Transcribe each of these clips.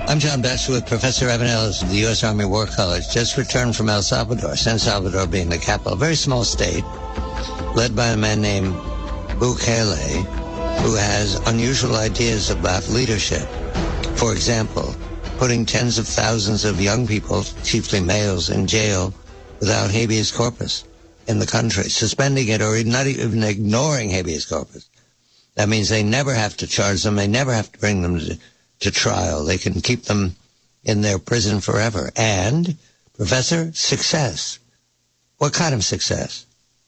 I'm John Batchelor with Professor Evan Ellis of the U.S. Army War College, just returned from El Salvador, San Salvador being the capital, a very small state, led by a man named Bukele, who has unusual ideas about leadership. For example, putting tens of thousands of young people, chiefly males, in jail without habeas corpus in the country, suspending it or not even ignoring habeas corpus. That means they never have to charge them. They never have to bring them to trial. They can keep them in their prison forever. And, Professor, success. What kind of success?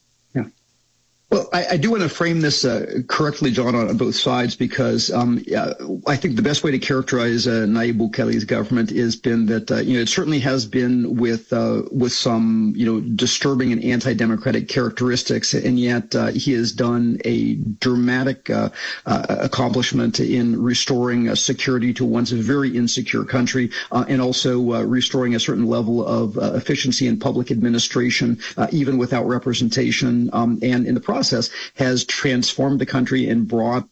Well, I do want to frame this correctly, John, on both sides, because I think the best way to characterize Nayib Bukele's government has been that it certainly has been with some disturbing and anti-democratic characteristics, and yet he has done a dramatic accomplishment in restoring security to once a very insecure country, and also restoring a certain level of efficiency in public administration, even without representation, and in the process has transformed the country and brought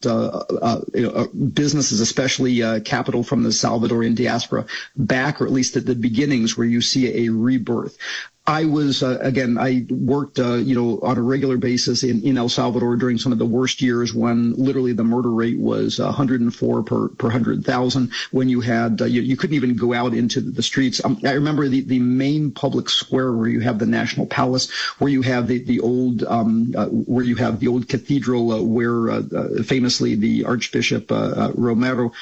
businesses, especially capital from the Salvadorian diaspora, back, or at least at the beginnings where you see a rebirth. I was, I worked, on a regular basis in El Salvador during some of the worst years when literally the murder rate was 104 per 100,000, when you had, you couldn't even go out into the streets. I remember the main public square where you have the National Palace, where you have the old cathedral, where famously the Archbishop Romero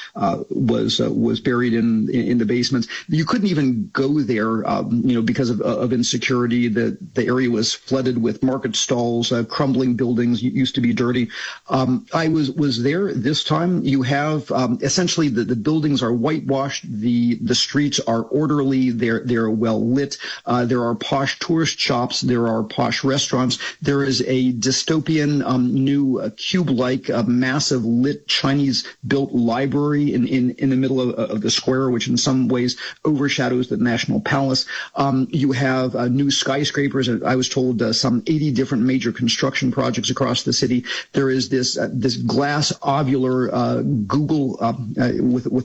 was buried in the basement. You couldn't even go there, because of insecurity. The area was flooded with market stalls, crumbling buildings, used to be dirty. I was there this time. You have essentially the buildings are whitewashed. The streets are orderly. They're well lit. There are posh tourist shops. There are posh restaurants. There is a dystopian new cube-like massive lit Chinese-built library in the middle of the square, which in some ways overshadows the National Palace. You have new skyscrapers. I was told some 80 different major construction projects across the city. There is this glass ovular Google with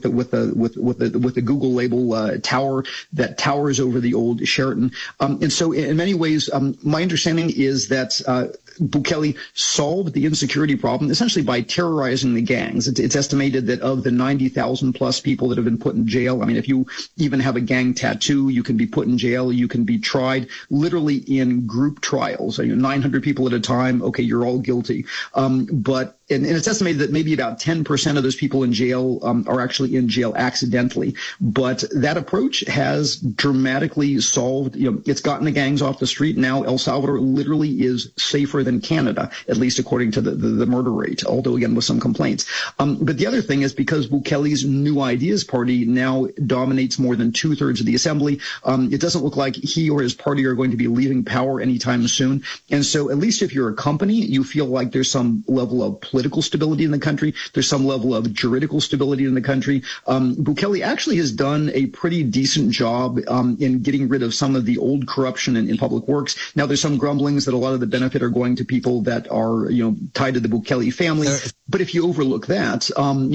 the Google label tower that towers over the old Sheraton. And so, in many ways, my understanding is that Bukele solved the insecurity problem essentially by terrorizing the gangs. It's estimated that of the 90,000 plus people that have been put in jail, I mean, if you even have a gang tattoo, you can be put in jail, you can be tried literally in group trials. 900 people at a time, okay, you're all guilty. But it's estimated that maybe about 10% of those people in jail are actually in jail accidentally. But that approach has dramatically solved, it's gotten the gangs off the street. Now El Salvador literally is safer than Canada, at least according to the murder rate, although again with some complaints. But the other thing is because Bukele's New Ideas Party now dominates more than 2/3 of the assembly, it doesn't look like he or his party are going to be leaving power anytime soon. And so at least if you're a company, you feel like there's some level of political stability in the country. There's some level of juridical stability in the country. Bukele actually has done a pretty decent job in getting rid of some of the old corruption in public works. Now, there's some grumblings that a lot of the benefit are going to people that are, tied to the Bukele family. But if you overlook that,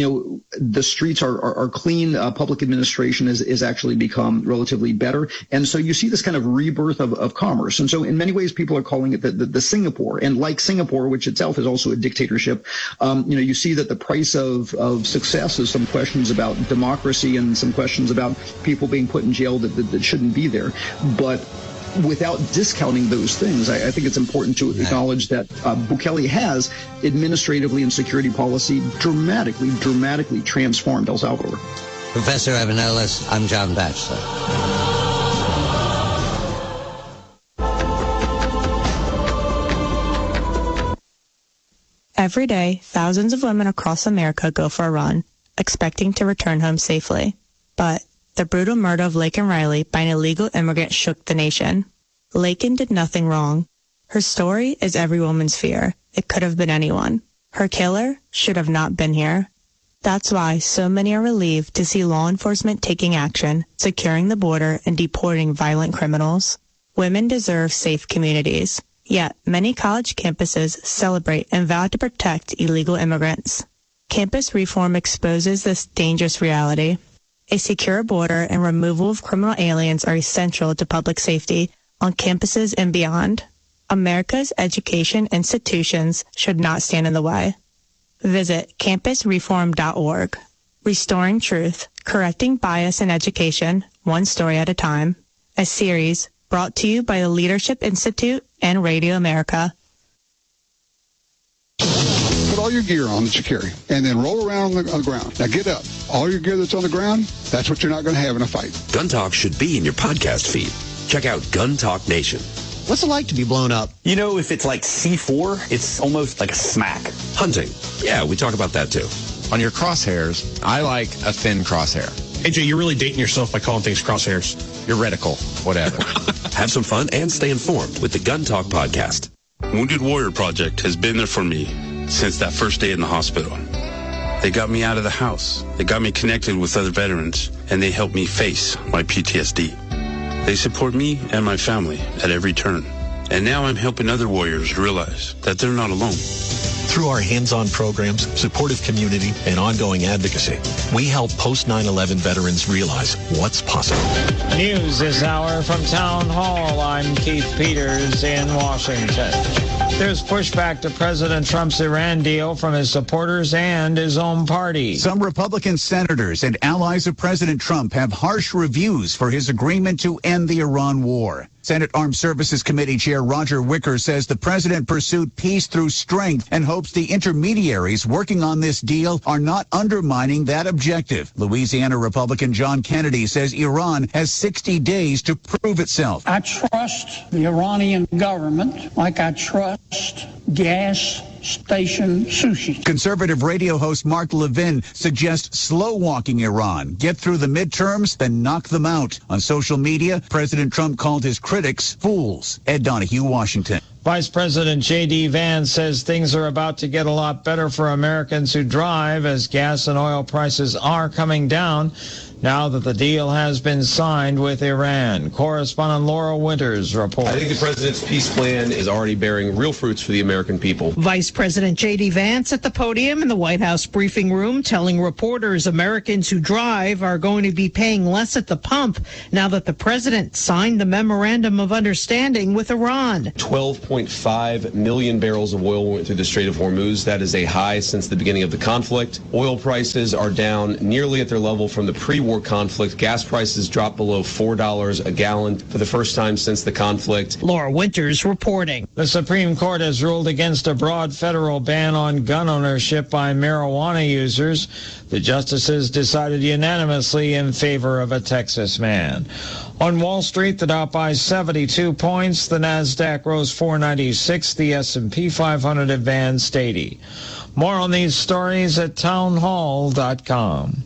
the streets are clean. Public administration is actually become relatively better. And so you see this kind of rebirth of commerce. And so in many ways, people are calling it the Singapore. And like Singapore, which itself is also a dictatorship, you see that the price of success is some questions about democracy and some questions about people being put in jail that shouldn't be there. But without discounting those things, I think it's important to acknowledge that Bukele has administratively and security policy dramatically transformed El Salvador. Professor Evan Ellis, I'm John Batchelor. Every day, thousands of women across America go for a run, expecting to return home safely. But the brutal murder of Laken Riley by an illegal immigrant shook the nation. Laken did nothing wrong. Her story is every woman's fear. It could have been anyone. Her killer should have not been here. That's why so many are relieved to see law enforcement taking action, securing the border, and deporting violent criminals. Women deserve safe communities. Yet, many college campuses celebrate and vow to protect illegal immigrants. Campus reform exposes this dangerous reality. A secure border and removal of criminal aliens are essential to public safety on campuses and beyond. America's education institutions should not stand in the way. Visit campusreform.org. Restoring Truth, Correcting Bias in Education, One Story at a Time. A series brought to you by the Leadership Institute and Radio America. Put all your gear on that you carry, and then roll around on the ground. Now get up. All your gear that's on the ground, that's what you're not going to have in a fight. Gun Talk should be in your podcast feed. Check out Gun Talk Nation. What's it like to be blown up? You know, if it's like C4, it's almost like a smack. Hunting. Yeah, we talk about that too. On your crosshairs, I like a thin crosshair. AJ, you're really dating yourself by calling things crosshairs. Your reticle, whatever. Have some fun and stay informed with the Gun Talk podcast. Wounded Warrior Project has been there for me since that first day in the hospital. They got me out of the house. They got me connected with other veterans, and they helped me face my PTSD. They support me and my family at every turn. And now I'm helping other warriors realize that they're not alone. Through our hands-on programs, supportive community, and ongoing advocacy, we help post-9/11 veterans realize what's possible. News this hour from Town Hall. I'm Keith Peters in Washington. There's pushback to President Trump's Iran deal from his supporters and his own party. Some Republican senators and allies of President Trump have harsh reviews for his agreement to end the Iran war. Senate Armed Services Committee Chair Roger Wicker says the president pursued peace through strength and hopes the intermediaries working on this deal are not undermining that objective. Louisiana Republican John Kennedy says Iran has 60 days to prove itself. I trust the Iranian government like I trust gas station sushi. Conservative radio host Mark Levin suggests slow-walking Iran. Get through the midterms, then knock them out. On social media, President Trump called his critics fools. Ed Donahue, Washington. Vice President J.D. Vance says things are about to get a lot better for Americans who drive as gas and oil prices are coming down now that the deal has been signed with Iran. Correspondent Laura Winters reports. I think the president's peace plan is already bearing real fruits for the American people. Vice President J.D. Vance at the podium in the White House briefing room telling reporters Americans who drive are going to be paying less at the pump now that the president signed the Memorandum of Understanding with Iran. 12.5 million barrels of oil went through the Strait of Hormuz. That is a high since the beginning of the conflict. Oil prices are down nearly at their level from the pre-war conflict. Gas prices dropped below $4 a gallon for the first time since the conflict. Laura Winters reporting. The Supreme Court has ruled against a broad federal ban on gun ownership by marijuana users. The justices decided unanimously in favor of a Texas man. On Wall Street, the Dow by 72 points, the Nasdaq rose 496, the S&P 500 advanced 80. More on these stories at townhall.com.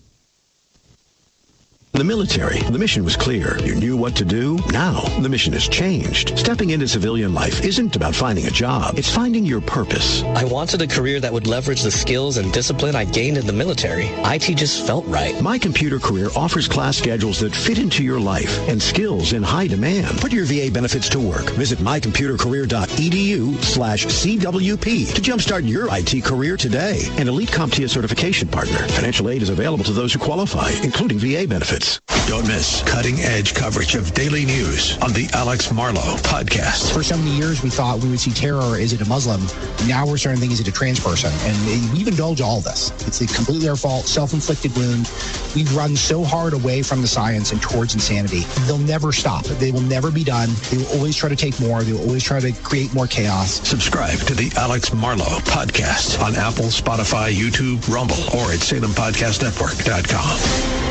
In the military, the mission was clear. You knew what to do. Now, the mission has changed. Stepping into civilian life isn't about finding a job. It's finding your purpose. I wanted a career that would leverage the skills and discipline I gained in the military. IT just felt right. My Computer Career offers class schedules that fit into your life and skills in high demand. Put your VA benefits to work. Visit mycomputercareer.edu/CWP to jumpstart your IT career today. An Elite CompTIA certification partner. Financial aid is available to those who qualify, including VA benefits. Don't miss cutting-edge coverage of daily news on the Alex Marlow podcast. For so many years, we thought we would see terror. Is it a Muslim? Now we're starting to think, is it a trans person? And we've indulged all this. It's completely our fault, self-inflicted wound. We've run so hard away from the science and towards insanity. They'll never stop. They will never be done. They will always try to take more. They will always try to create more chaos. Subscribe to the Alex Marlow podcast on Apple, Spotify, YouTube, Rumble, or at SalemPodcastNetwork.com.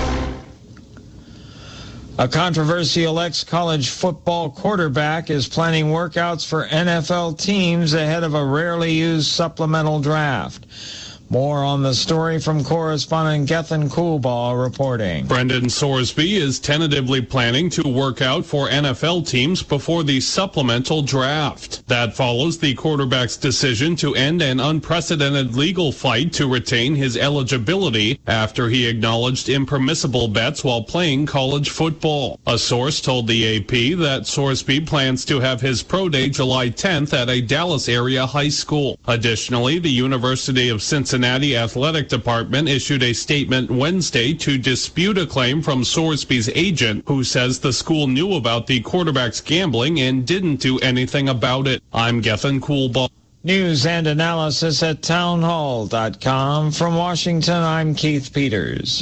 A controversial ex-college football quarterback is planning workouts for NFL teams ahead of a rarely used supplemental draft. More on the story from correspondent Gethin Coolbaugh reporting. Brendan Sorsby is tentatively planning to work out for NFL teams before the supplemental draft. That follows the quarterback's decision to end an unprecedented legal fight to retain his eligibility after he acknowledged impermissible bets while playing college football. A source told the AP that Sorsby plans to have his pro day July 10th at a Dallas area high school. Additionally, the University of Cincinnati Cincinnati Athletic Department issued a statement Wednesday to dispute a claim from Sorsby's agent, who says the school knew about the quarterback's gambling and didn't do anything about it. I'm Gethin Coolbaugh. News and analysis at townhall.com. From Washington, I'm Keith Peters.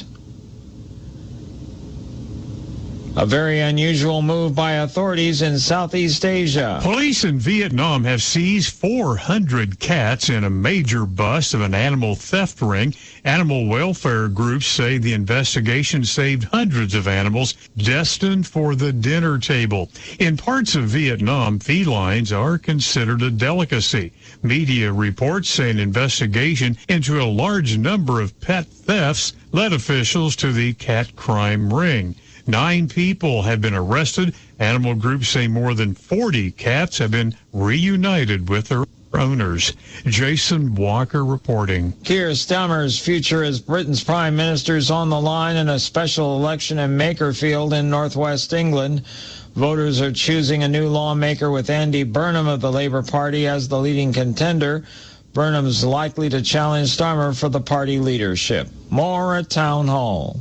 A very unusual move by authorities in Southeast Asia. Police in Vietnam have seized 400 cats in a major bust of an animal theft ring. Animal welfare groups say the investigation saved hundreds of animals destined for the dinner table. In parts of Vietnam, felines are considered a delicacy. Media reports say an investigation into a large number of pet thefts led officials to the cat crime ring. 9 people have been arrested. Animal groups say more than 40 cats have been reunited with their owners. Jason Walker reporting. Keir Starmer's future as Britain's Prime Minister is on the line in a special election in Makerfield in northwest England. Voters are choosing a new lawmaker with Andy Burnham of the Labour Party as the leading contender. Burnham's likely to challenge Starmer for the party leadership. More at Town Hall.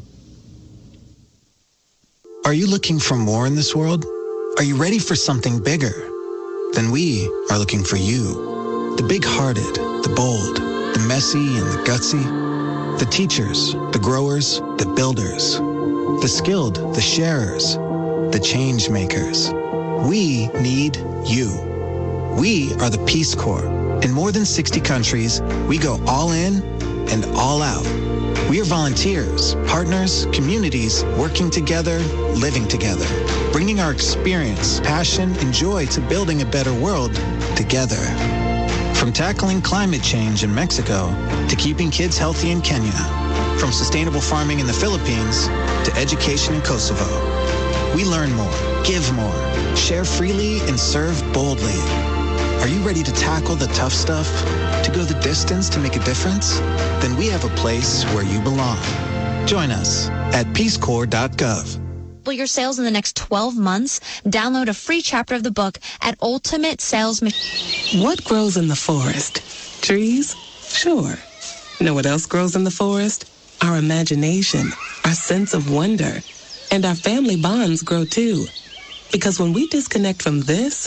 Are you looking for more in this world? Are you ready for something bigger? Then we are looking for you. The big-hearted, the bold, the messy and the gutsy. The teachers, the growers, the builders. The skilled, the sharers, the change makers. We need you. We are the Peace Corps. In more than 60 countries, we go all in and all out. We are volunteers, partners, communities, working together, living together, bringing our experience, passion, and joy to building a better world together. From tackling climate change in Mexico to keeping kids healthy in Kenya, from sustainable farming in the Philippines to education in Kosovo. We learn more, give more, share freely, and serve boldly. Are you ready to tackle the tough stuff? To go the distance to make a difference? Then we have a place where you belong. Join us at peacecorps.gov. Your sales in the next 12 months. Download a free chapter of the book at Ultimate Sales Machine. What grows in the forest? Trees? Sure. Know what else grows in the forest? Our imagination, our sense of wonder, and our family bonds grow too. Because when we disconnect from this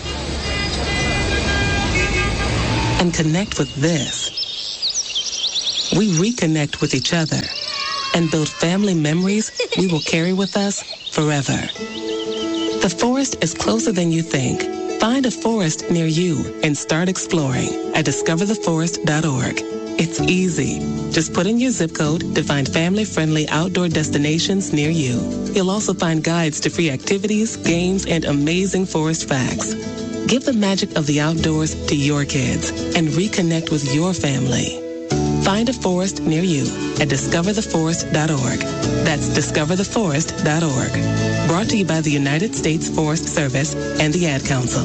and connect with this, we reconnect with each other and build family memories we will carry with us forever. The forest is closer than you think. Find a forest near you and start exploring at discovertheforest.org. It's easy. Just put in your zip code to find family-friendly outdoor destinations near you. You'll also find guides to free activities, games, and amazing forest facts. Give the magic of the outdoors to your kids and reconnect with your family. Find a forest near you at discovertheforest.org. That's discovertheforest.org. Brought to you by the United States Forest Service and the Ad Council.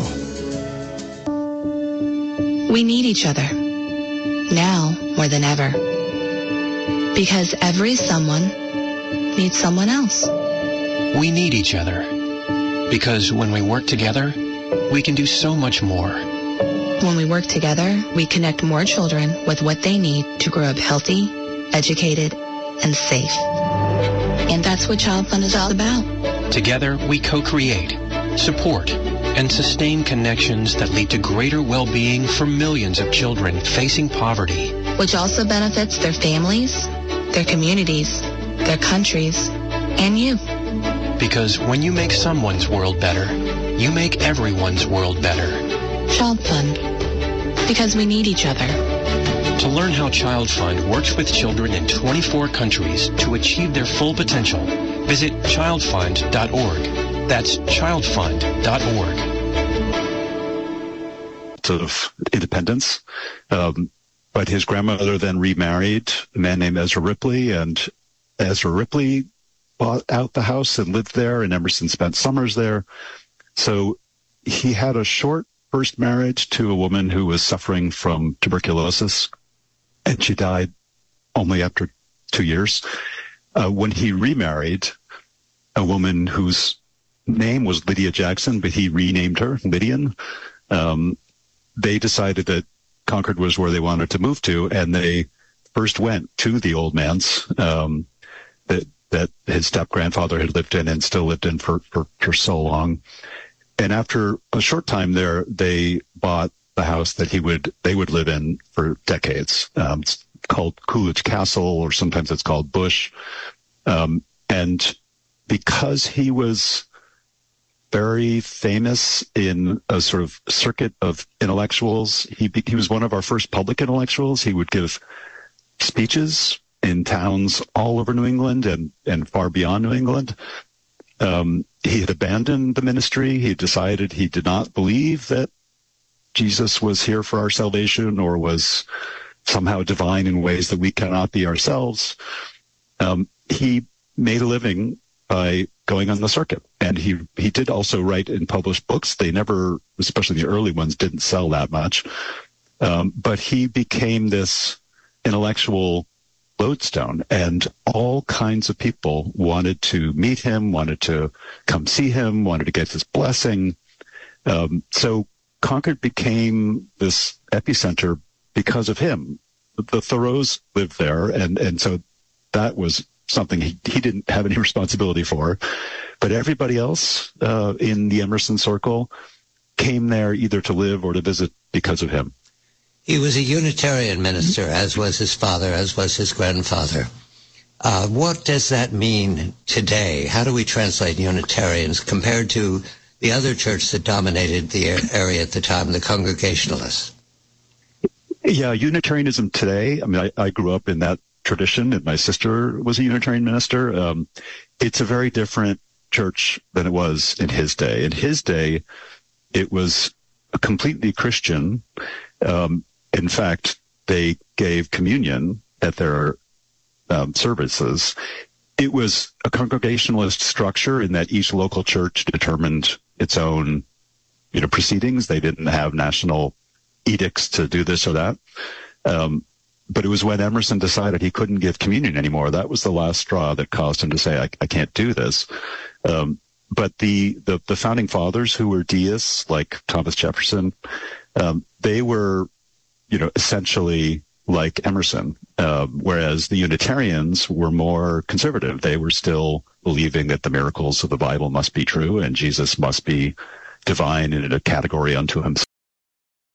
We need each other. Now more than ever. Because every someone needs someone else. We need each other. Because when we work together, we can do so much more. When we work together, we connect more children with what they need to grow up healthy, educated, and safe. And that's what Child Fund is all about. Together, we co-create, support, and sustain connections that lead to greater well-being for millions of children facing poverty. Which also benefits their families, their communities, their countries, and you. Because when you make someone's world better, you make everyone's world better. Child Fund. Because we need each other. To learn how Child Fund works with children in 24 countries to achieve their full potential, visit childfund.org. That's childfund.org. Of independence. But his grandmother then remarried a man named Ezra Ripley, and Ezra Ripley bought out the house and lived there, and Emerson spent summers there. So he had a short first marriage to a woman who was suffering from tuberculosis, and she died only after 2 years. When he remarried a woman whose name was Lydia Jackson, but he renamed her Lydian, they decided that Concord was where they wanted to move to, and they first went to the old manse that his step-grandfather had lived in and still lived in for so long. And after a short time there, they bought the house that they would live in for decades. It's called Coolidge Castle, or sometimes it's called Bush. And because he was very famous in a sort of circuit of intellectuals, he was one of our first public intellectuals. He would give speeches in towns all over New England and far beyond New England. He had abandoned the ministry. He decided he did not believe that Jesus was here for our salvation or was somehow divine in ways that we cannot be ourselves. He made a living by going on the circuit. And he did also write and publish books. They never, especially the early ones, didn't sell that much. But he became this intellectual lodestone, and all kinds of people wanted to meet him, wanted to come see him, wanted to get his blessing. So Concord became this epicenter because of him. The Thoreaus lived there, and so that was something he didn't have any responsibility for. But everybody else in the Emerson circle came there either to live or to visit because of him. He was a Unitarian minister, as was his father, as was his grandfather. What does that mean today? How do we translate Unitarians compared to the other church that dominated the area at the time, the Congregationalists? Yeah, Unitarianism today, I mean, I grew up in that tradition, and my sister was a Unitarian minister. It's a very different church than it was in his day. In his day, it was completely Christian. In fact, they gave communion at their services. It was a Congregationalist structure in that each local church determined its own, proceedings. They didn't have national edicts to do this or that. But it was when Emerson decided he couldn't give communion anymore. That was the last straw that caused him to say, I can't do this. But the founding fathers, who were deists like Thomas Jefferson, they were, essentially like Emerson, whereas the Unitarians were more conservative. They were still believing that the miracles of the Bible must be true and Jesus must be divine in a category unto himself.